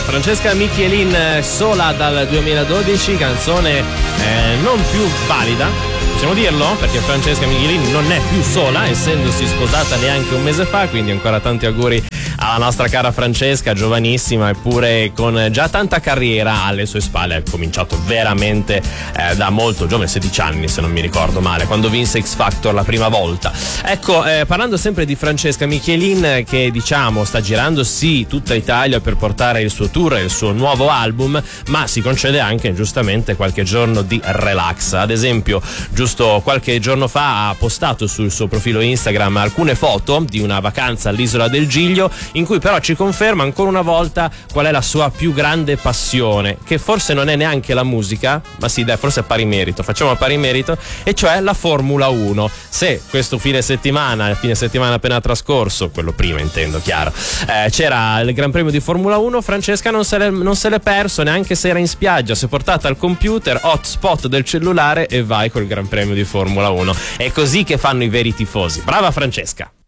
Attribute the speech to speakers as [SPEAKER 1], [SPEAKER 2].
[SPEAKER 1] Francesca Michelin, Sola dal 2012, canzone non più valida, possiamo dirlo, perché Francesca Michelin non è più sola, essendosi sposata neanche un mese fa, quindi ancora tanti auguri alla nostra cara Francesca, giovanissima eppure con già tanta carriera alle sue spalle. Ha cominciato veramente da molto giovane, 16 anni se non mi ricordo male, quando vinse X Factor la prima volta. Ecco, parlando sempre di Francesca Michelin, che diciamo sta girando sì tutta Italia per portare il suo tour e il suo nuovo album, ma si concede anche giustamente qualche giorno di relax. Ad esempio, giusto qualche giorno fa ha postato sul suo profilo Instagram alcune foto di una vacanza all'isola del Giglio, in cui però ci conferma ancora una volta qual è la sua più grande passione, che forse non è neanche la musica, ma sì dai, forse è pari merito, facciamo pari merito, e cioè la Formula 1. Se questo fine settimana appena trascorso, quello prima intendo, chiaro, c'era il Gran Premio di Formula 1, Francesca non se l'è perso, neanche se era in spiaggia, si è portata al computer, hotspot del cellulare e vai col Gran Premio di Formula 1. È così che fanno i veri tifosi. Brava Francesca!